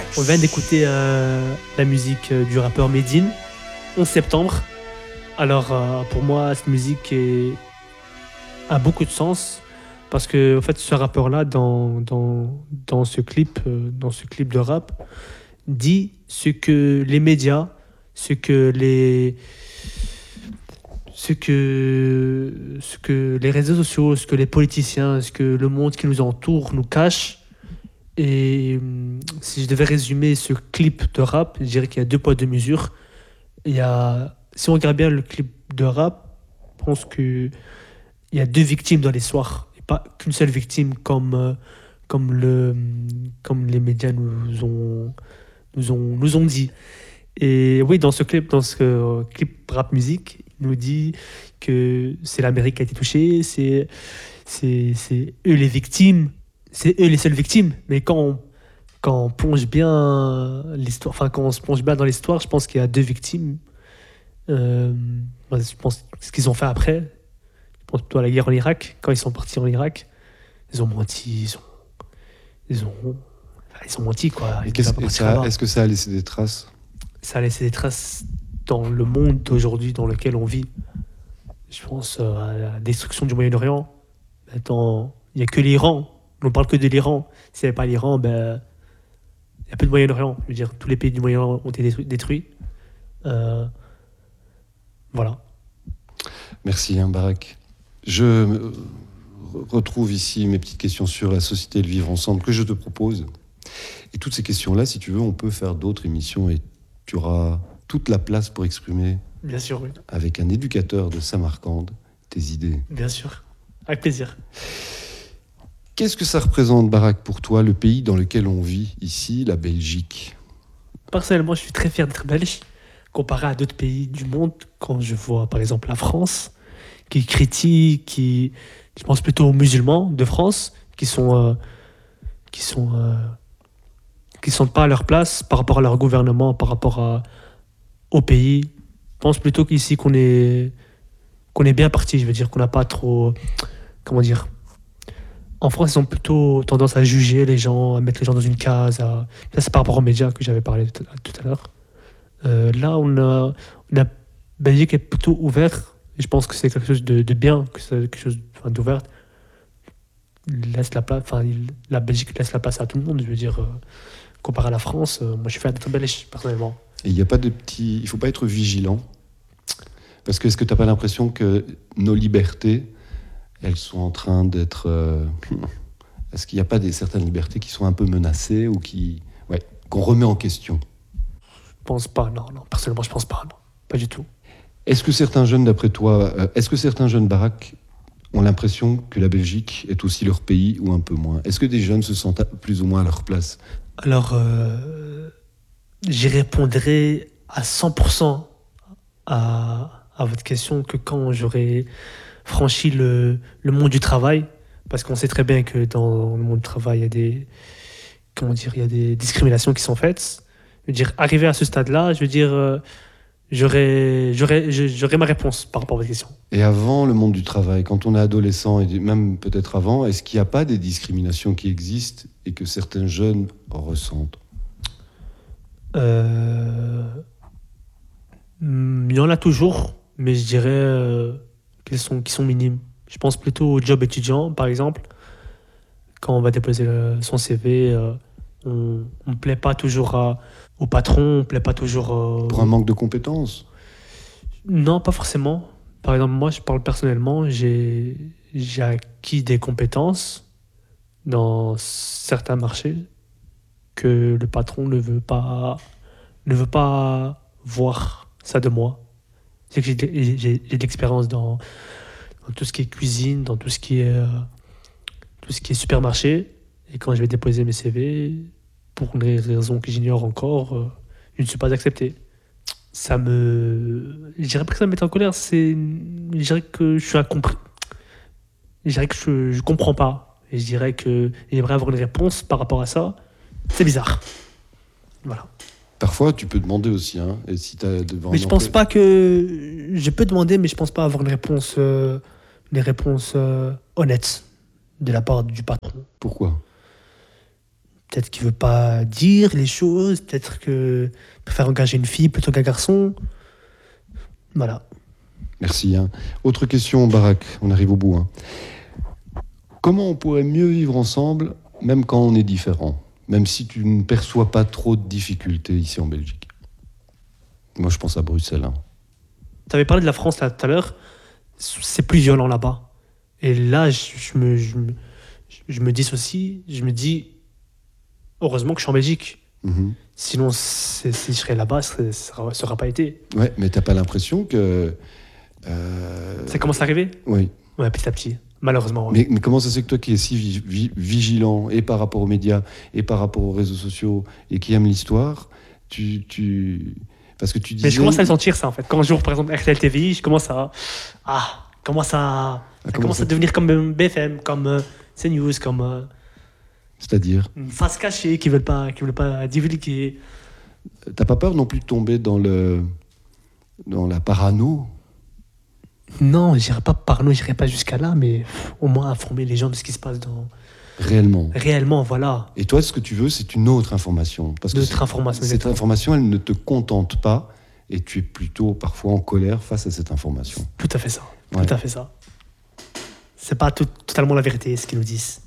On vient d'écouter la musique du rappeur Medine, 11 septembre. Alors pour moi, cette musique a beaucoup de sens parce que en fait, ce rappeur-là, dans ce clip de rap, dit ce que les médias, ce que les, ce que les réseaux sociaux, ce que les politiciens, ce que le monde qui nous entoure nous cache. Et si je devais résumer ce clip de rap, je dirais qu'il y a deux poids, deux mesures. Si on regarde bien le clip de rap, je pense qu'il y a deux victimes dans l'histoire. Et pas qu'une seule victime comme les médias nous ont dit. Et oui, dans ce clip rap musique, il nous dit que c'est l'Amérique qui a été touchée, c'est eux les victimes, c'est eux les seules victimes. Mais quand on plonge bien l'histoire, enfin quand on se plonge bien dans l'histoire, je pense qu'il y a deux victimes. Moi, je pense ce qu'ils ont fait après. Je pense plutôt à la guerre en Irak. Quand ils sont partis en Irak, ils ont menti, ils ont menti quoi. Est-ce que ça a laissé des traces? Ça a laissé des traces dans le monde d'aujourd'hui dans lequel on vit. Je pense à la destruction du Moyen-Orient. Maintenant, il n'y a que l'Iran. On ne parle que de l'Iran. S'il n'y avait pas l'Iran, ben, il n'y a plus de Moyen-Orient. Je veux dire, tous les pays du Moyen-Orient ont été détruits. Voilà. Merci, Barak. Je retrouve ici mes petites questions sur la société et le vivre ensemble que je te propose. Et toutes ces questions-là, si tu veux, on peut faire d'autres émissions et tu auras toute la place pour exprimer, bien sûr, oui, avec un éducateur de Samarcande, tes idées. Bien sûr, avec plaisir. Qu'est-ce que ça représente, Barak, pour toi, le pays dans lequel on vit, ici, la Belgique? Personnellement, je suis très fier d'être belge, comparé à d'autres pays du monde. Quand je vois, par exemple, la France, qui critique, je pense plutôt aux musulmans de France, qui sont pas à leur place par rapport à leur gouvernement, par rapport au pays. Je pense plutôt qu'ici qu'on est bien parti. Je veux dire qu'on n'a pas trop, comment dire. En France, ils ont plutôt tendance à juger les gens, à mettre les gens dans une case. Ça, c'est par rapport aux médias que j'avais parlé tout à l'heure. Là, on a Belgique est plutôt ouvert. Et je pense que c'est quelque chose de bien, que c'est quelque chose d'ouvert. La Belgique laisse la place à tout le monde. Je veux dire, comparé à la France, moi, je suis fier d'être belge, personnellement. Et il n'y a pas de petits... Il ne faut pas être vigilant. Parce que est-ce que tu n'as pas l'impression que nos libertés, elles sont en train d'être... Est-ce qu'il n'y a pas certaines libertés qui sont un peu menacées ou qu'on remet en question? Je pense pas, non. Personnellement, je pense pas, non. Pas du tout. Est-ce que certains jeunes, d'après toi, Barak, ont l'impression que la Belgique est aussi leur pays ou un peu moins? Est-ce que des jeunes se sentent plus ou moins à leur place? Alors, j'y répondrai à 100% à votre question que quand j'aurai franchi le monde du travail, parce qu'on sait très bien que dans le monde du travail, il y a des discriminations qui sont faites. Je veux dire, arrivé à ce stade-là, je veux dire, j'aurai ma réponse par rapport à votre question. Et avant le monde du travail, quand on est adolescent, et même peut-être avant, est-ce qu'il n'y a pas des discriminations qui existent et que certains jeunes ressentent? Il y en a toujours, mais je dirais qu'ils sont minimes. Je pense plutôt au job étudiant, par exemple. Quand on va déposer son CV, on ne plaît pas toujours au patron, on ne plaît pas toujours... Pour un manque de compétences? Non, pas forcément. Par exemple, moi, je parle personnellement, j'ai acquis des compétences dans certains marchés que le patron ne veut pas voir ça de moi. C'est que j'ai de l'expérience dans tout ce qui est cuisine, dans tout ce qui est supermarché. Et quand je vais déposer mes CV, pour des raisons que j'ignore encore, je ne suis pas accepté. Je dirais pas que ça me met en colère, je dirais que je suis incompris. Je dirais que je comprends pas. Et je dirais que j'aimerais avoir une réponse par rapport à ça. C'est bizarre. Voilà. Parfois, tu peux demander aussi, hein. Et si t'as devant mais je pense pas que... Je peux demander, mais je pense pas avoir une réponse honnête de la part du patron. Pourquoi? peut-être qu'il veut pas dire les choses, peut-être qu'il préfère engager une fille plutôt qu'un garçon. Voilà. Merci. Autre question, Barak, on arrive au bout. Comment on pourrait mieux vivre ensemble, même quand on est différent, même si tu ne perçois pas trop de difficultés ici en Belgique? Moi, je pense à Bruxelles. Tu avais parlé de la France là, tout à l'heure, c'est plus violent là-bas. Et là, je me dissocie, je me dis, heureusement que je suis en Belgique. Sinon, si je serais là-bas, ça n'aurait pas été. Ouais, mais t'as pas l'impression que... Ça commence à arriver? Oui. Ouais, petit à petit, malheureusement. Ouais. Mais comment ça se fait que toi qui es si vigilant, et par rapport aux médias, et par rapport aux réseaux sociaux, et qui aime l'histoire, parce que tu disais... Mais je commence à le sentir, ça, en fait. Quand j'ouvre, par exemple, RTL TVI, je commence à... commence à devenir comme BFM, comme CNews, comme... C'est-à-dire une face cachée qui veulent pas divulguer. T'as pas peur non plus de tomber dans la parano? Non, j'irai pas parano, j'irai pas jusqu'à là, mais au moins informer les gens de ce qui se passe réellement, voilà. Et toi, ce que tu veux, c'est une autre information. Parce que cette information, elle ne te contente pas, et tu es plutôt parfois en colère face à cette information. Tout à fait ça. Ouais. Tout à fait ça. C'est pas totalement la vérité, ce qu'ils nous disent.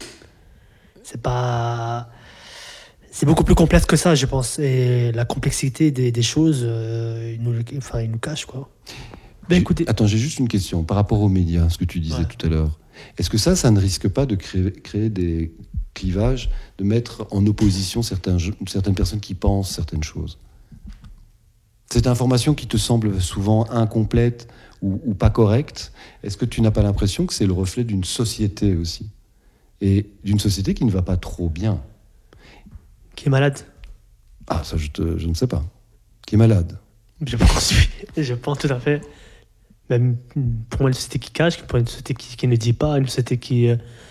C'est beaucoup plus complexe que ça, je pense. Et la complexité des choses, ils nous cachent, quoi. Écoutez... Attends, j'ai juste une question. Par rapport aux médias, ce que tu disais tout à l'heure, est-ce que ça ne risque pas de créer des clivages, de mettre en opposition certaines personnes qui pensent certaines choses? Cette information qui te semble souvent incomplète ou pas correcte, est-ce que tu n'as pas l'impression que c'est le reflet d'une société aussi? Et d'une société qui ne va pas trop bien. Qui est malade? Ah, ça, je ne sais pas. Qui est malade? Je pense tout à fait. Même pour moi, une société qui cache, pour une société qui ne dit pas, une société qui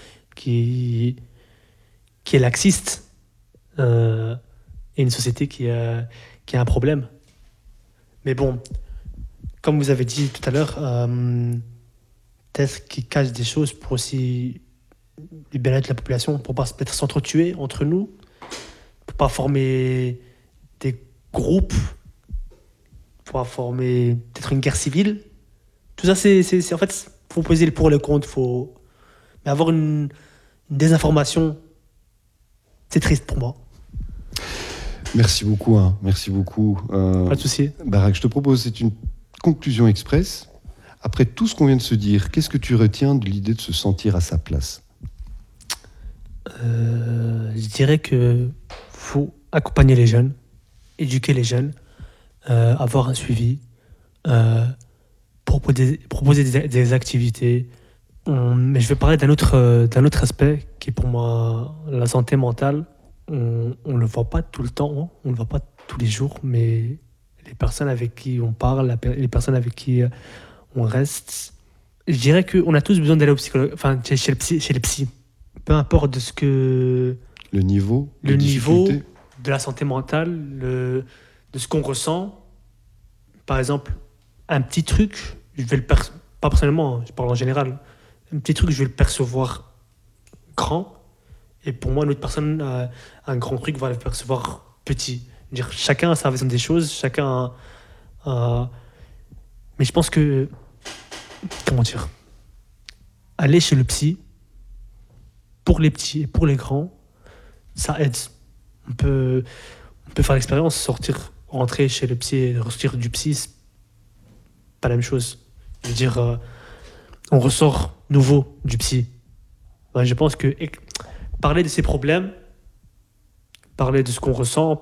est laxiste, et une société qui a un problème. Mais bon, comme vous avez dit tout à l'heure, peut-être qu'ils cachent des choses pour aussi du bien-être de la population, pour pas peut-être s'entretuer entre nous, pour pas former des groupes, pour pas former peut-être une guerre civile. Tout ça, c'est en fait, faut peser le pour et le contre, mais avoir une désinformation, c'est triste pour moi. Merci beaucoup, merci beaucoup. Pas de souci. Barak, je te propose, c'est une conclusion express. Après tout ce qu'on vient de se dire, qu'est-ce que tu retiens de l'idée de se sentir à sa place? Je dirais qu'il faut accompagner les jeunes, éduquer les jeunes, avoir un suivi, proposer des activités. Mais je vais parler d'un autre aspect qui est pour moi la santé mentale. On ne le voit pas tout le temps, on ne le voit pas tous les jours, mais les personnes avec qui on parle, les personnes avec qui on reste, je dirais qu'on a tous besoin d'aller au psychologue, enfin chez les psys. Peu importe de ce que... Le niveau de la santé mentale, de ce qu'on ressent. Par exemple, un petit truc, je vais pas personnellement, je parle en général, un petit truc, je vais le percevoir grand, et pour moi, une autre personne, un grand truc va le percevoir petit. Dire, chacun a sa vision des choses, chacun a... Mais je pense que... Comment dire? Aller chez le psy, pour les petits et pour les grands, ça aide. On peut faire l'expérience, rentrer chez le psy et ressortir du psy, c'est pas la même chose. Je veux dire, on ressort nouveau du psy. Ouais, je pense que parler de ses problèmes, parler de ce qu'on ressent,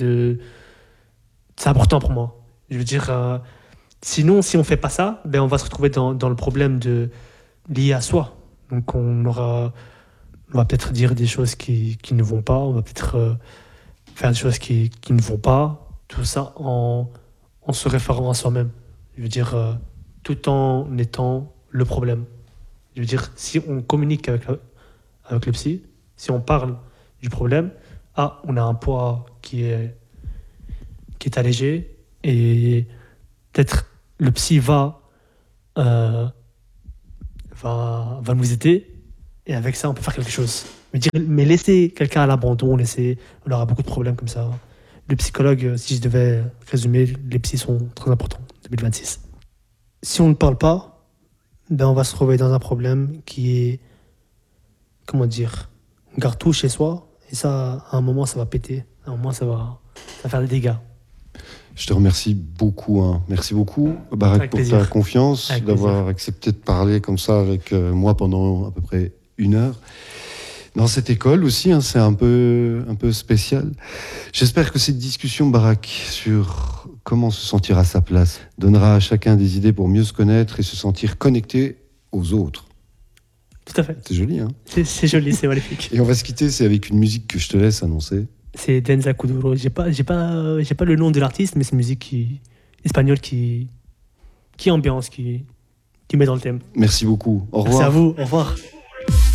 c'est important pour moi. Je veux dire, sinon, si on fait pas ça, ben on va se retrouver dans le problème lié à soi. Donc on va peut-être dire des choses qui ne vont pas, on va peut-être faire des choses qui ne vont pas, tout ça en se référant à soi-même. Je veux dire, tout en étant le problème. Je veux dire, si on communique avec le psy, si on parle du problème, on a un poids qui est allégé, et peut-être le psy va nous aider, et avec ça, on peut faire quelque chose. Mais laisser quelqu'un à l'abandon, on aura beaucoup de problèmes comme ça. Le psychologue, si je devais résumer, les psys sont très importants en 2026. Si on ne parle pas, ben on va se retrouver dans un problème qui est, comment dire, on garde tout chez soi, et ça, à un moment, ça va péter. À un moment, ça va faire des dégâts. Je te remercie beaucoup. Hein. Merci beaucoup, Barak, Avec pour plaisir. ta confiance, Avec d'avoir plaisir. accepté de parler comme ça avec moi pendant à peu près 1 heure. Dans cette école aussi, hein, c'est un peu spécial. J'espère que cette discussion, Barak, sur comment se sentir à sa place, donnera à chacun des idées pour mieux se connaître et se sentir connecté aux autres. Tout à fait. C'est joli, hein? C'est joli, c'est magnifique. Et on va se quitter, c'est avec une musique que je te laisse annoncer. C'est Denza Kuduro. J'ai pas le nom de l'artiste, mais c'est une musique espagnole qui ambiance, qui met dans le thème. Merci beaucoup. Au revoir. Merci à vous. Au revoir.